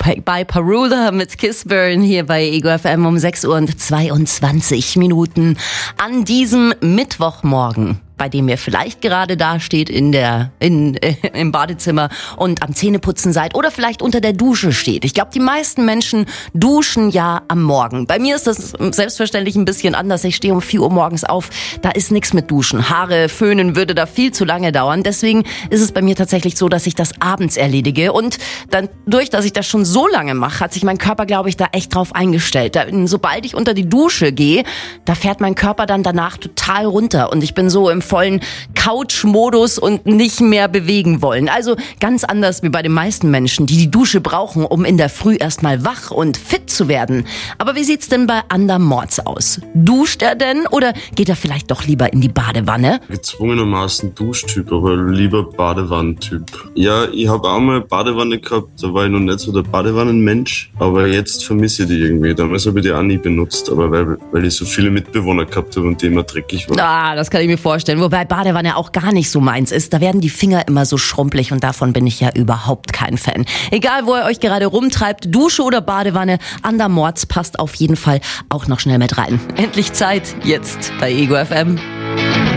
bei Parula mit Kissburn hier bei Ego FM um 6:22 Uhr an diesem Mittwochmorgen, bei dem ihr vielleicht gerade da steht im Badezimmer und am Zähneputzen seid oder vielleicht unter der Dusche steht. Ich glaube, die meisten Menschen duschen ja am Morgen. Bei mir ist das selbstverständlich ein bisschen anders. Ich stehe um 4 Uhr morgens auf. Da ist nichts mit Duschen. Haare föhnen würde da viel zu lange dauern. Deswegen ist es bei mir tatsächlich so, dass ich das abends erledige. Und dann, durch dass ich das schon so lange mache, hat sich mein Körper, glaube ich, da echt drauf eingestellt. Sobald ich unter die Dusche gehe, da fährt mein Körper dann danach total runter. Und ich bin so im vollen Couch-Modus und nicht mehr bewegen wollen. Also ganz anders wie bei den meisten Menschen, die die Dusche brauchen, um in der Früh erstmal wach und fit zu werden. Aber wie sieht's denn bei Ander Mords aus? Duscht er denn oder geht er vielleicht doch lieber in die Badewanne? Gezwungenermaßen Duschtyp, aber lieber Badewannentyp. Ja, ich habe auch mal Badewanne gehabt, da war ich noch nicht so der Badewannenmensch, aber jetzt vermisse ich die irgendwie. Damals habe ich die auch nie benutzt, aber weil ich so viele Mitbewohner gehabt habe und die immer dreckig waren. Das kann ich mir vorstellen. Wobei Badewanne auch gar nicht so meins ist. Da werden die Finger immer so schrumpelig und davon bin ich ja überhaupt kein Fan. Egal, wo ihr euch gerade rumtreibt, Dusche oder Badewanne, Ander Mords passt auf jeden Fall auch noch schnell mit rein. Endlich Zeit, jetzt bei Ego FM.